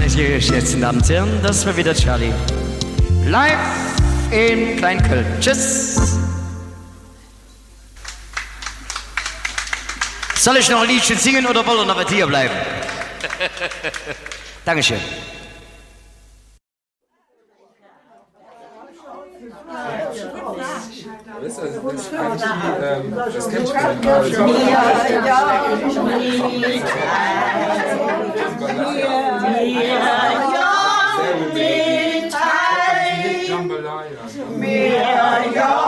Meine geschätzten Damen und Herren, das war wieder Charlie. Live in Kleinköln. Tschüss. Soll ich noch ein Liedchen singen oder wollen wir noch hier bleiben? Dankeschön. Das kennt ich.